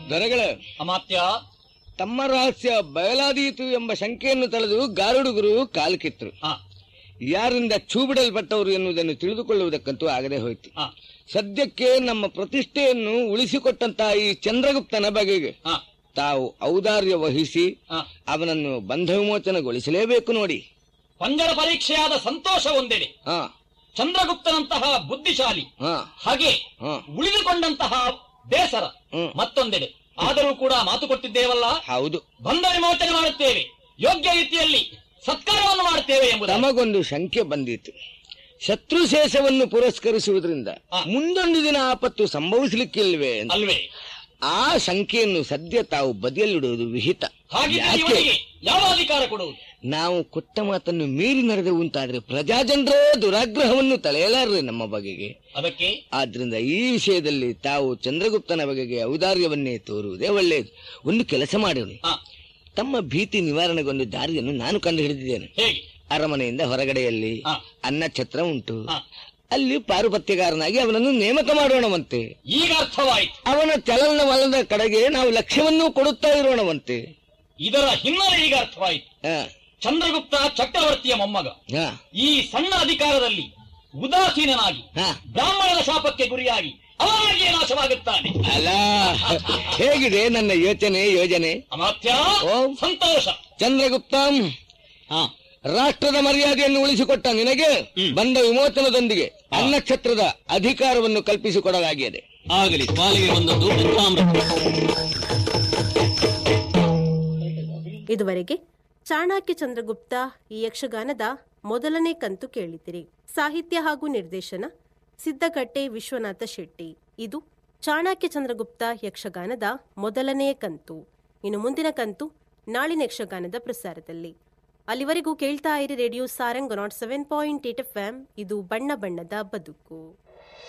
ದೊರೆಗಳ ಅಮಾತ್ಯ, ತಮ್ಮ ರಹಸ್ಯ ಬಯಲಾದೀತು ಎಂಬ ಶಂಕೆಯನ್ನು ತಳೆದು ಗಾರುಡುಗರು ಕಾಲು ಕಿತ್ತರು. ಯಾರಿಂದ ಚೂಬಿಡಲ್ಪಟ್ಟವರು ಎನ್ನುವುದನ್ನು ತಿಳಿದುಕೊಳ್ಳುವುದಕ್ಕಂತೂ ಆಗದೆ ಹೋಯಿತು. ಸದ್ಯಕ್ಕೆ ನಮ್ಮ ಪ್ರತಿಷ್ಠೆಯನ್ನು ಉಳಿಸಿಕೊಟ್ಟಂತಹ ಈ ಚಂದ್ರಗುಪ್ತನ ಬಗೆಗೆ ತಾವು ಔದಾರ್ಯ ವಹಿಸಿ ಅವನನ್ನು ಬಂಧ ವಿಮೋಚನೆಗೊಳಿಸಲೇಬೇಕು. ನೋಡಿ, ಪಂಜರ ಪರೀಕ್ಷೆಯಾದ ಸಂತೋಷ ಒಂದೆಡೆ, ಚಂದ್ರಗುಪ್ತನಂತಹ ಬುದ್ಧಿಶಾಲಿ ಹಾಗೆ ಉಳಿದುಕೊಂಡಂತಹ ಬೇಸರ ಮತ್ತೊಂದೆಡೆ. ಆದರೂ ಕೂಡ ಮಾತು ಕೊಟ್ಟಿದ್ದೇವಲ್ಲ, ಹೌದು, ಬಂಧ ವಿಮೋಚನೆ ಮಾಡುತ್ತೇವೆ, ಯೋಗ್ಯ ರೀತಿಯಲ್ಲಿ ಸತ್ಕಾರವನ್ನು ಮಾಡುತ್ತೇವೆ ಎಂಬುದು ನಮಗೊಂದು ಶಂಕೆ ಬಂದಿತ್ತು. ಶತ್ರುಶೇಷವನ್ನು ಪುರಸ್ಕರಿಸುವುದರಿಂದ ಮುಂದೊಂದು ದಿನ ಆಪತ್ತು ಸಂಭವಿಸಲಿಕ್ಕಿಲ್ವೇ ಅಲ್ವೇ? ಆ ಶಂಕೆಯನ್ನು ಸದ್ಯ ತಾವು ಬದಿಯಲ್ಲಿಡುವುದು ವಿಹಿತ. ಯಾವ ಅಧಿಕಾರ ಕೊಡುವುದು? ನಾವು ಕೊಟ್ಟ ಮಾತನ್ನು ಮೀರಿ ನಡೆದವು ಅಂತಾದ್ರೆ ಪ್ರಜಾಜನರೇ ದುರಾಗ್ರಹವನ್ನು ತಳೆಯಲಾರರೆ ನಮ್ಮ ಬಗೆಗೆ. ಅದಕ್ಕೆ ಆದ್ರಿಂದ ಈ ವಿಷಯದಲ್ಲಿ ತಾವು ಚಂದ್ರಗುಪ್ತನ ಬಗೆಗೆ ಔದಾರ್ಯವನ್ನೇ ತೋರುವುದೇ ಒಳ್ಳೆಯದು. ಒಂದು ಕೆಲಸ ಮಾಡೋಣ, ತಮ್ಮ ಭೀತಿ ನಿವಾರಣೆಗೊಂದು ದಾರಿಯನ್ನು ನಾನು ಕಂಡು ಹಿಡಿದಿದ್ದೇನೆ. ಅರಮನೆಯಿಂದ ಹೊರಗಡೆಯಲ್ಲಿ ಅನ್ನಛತ್ರ ಉಂಟು, ಅಲ್ಲಿ ಪಾರುಪತ್ಯಗಾರನಾಗಿ ಅವನನ್ನು ನೇಮಕ ಮಾಡೋಣವಂತೆ. ಈಗ ಅರ್ಥವಾಯಿತು. ಅವನ ಚಲನವಲನದ ಕಡೆಗೆ ನಾವು ಲಕ್ಷ್ಯವನ್ನೂ ಕೊಡುತ್ತಾ ಇರೋಣವಂತೆ. ಇದರ ಹಿನ್ನೆಲೆ ಈಗ ಅರ್ಥವಾಯಿತು. ಚಂದ್ರಗುಪ್ತ ಚಕ್ರವರ್ತಿಯ ಮೊಮ್ಮಗ ಈ ಸಣ್ಣ ಅಧಿಕಾರದಲ್ಲಿ ಉದಾಸೀನನಾಗಿ ಬ್ರಾಹ್ಮಣನ ಶಾಪಕ್ಕೆ ಗುರಿಯಾಗಿ ಅವನಿಗೆ ನಾಶವಾಗುತ್ತಾನೆ. ಅಲ್ಲ, ಹೇಗಿದೆ ನನ್ನ ಯೋಜನೆ? ಅಮಾತ್ಯ, ಸಂತೋಷ. ಚಂದ್ರಗುಪ್ತ ರಾಷ್ಟ್ರದ ಮರ್ಯಾದೆಯನ್ನು ಉಳಿಸಿಕೊಟ್ಟ ನಿನಗೆ ಬಂಧ ವಿಮೋಚನದೊಂದಿಗೆ ಅನ್ನಛತ್ರದ ಅಧಿಕಾರವನ್ನು ಕಲ್ಪಿಸಿಕೊಡಲಾಗಿದೆ. ಆಗಲಿ, ಪಾಲಿಗೆ ಬಂದದ್ದು ಇದುವರೆಗೆ ಚಾಣಕ್ಯ ಚಂದ್ರಗುಪ್ತ ಈ ಯಕ್ಷಗಾನದ ಮೊದಲನೇ ಕಂತು ಕೇಳಿದಿರಿ. ಸಾಹಿತ್ಯ ಹಾಗೂ ನಿರ್ದೇಶನ ಸಿದ್ದಗಟ್ಟೆ ವಿಶ್ವನಾಥ ಶೆಟ್ಟಿ. ಇದು ಚಾಣಕ್ಯ ಚಂದ್ರಗುಪ್ತ ಯಕ್ಷಗಾನದ ಮೊದಲನೆಯ ಕಂತು. ಇನ್ನು ಮುಂದಿನ ಕಂತು ನಾಳಿನ ಯಕ್ಷಗಾನದ ಪ್ರಸಾರದಲ್ಲಿ. ಅಲ್ಲಿವರೆಗೂ ಕೇಳ್ತಾ ಇರಿ ರೇಡಿಯೋ ಸಾರಂಗ್ 107.8 FM. ಇದು ಬಣ್ಣ ಬಣ್ಣದ ಬದುಕು.